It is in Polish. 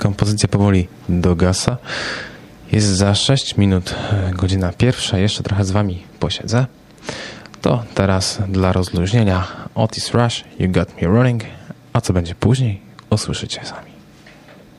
kompozycja powoli dogasa. Jest za 6 minut godzina 1. Jeszcze trochę z wami posiedzę. To teraz dla rozluźnienia Otis Rush, You Got Me Running. A co będzie później, usłyszycie sami.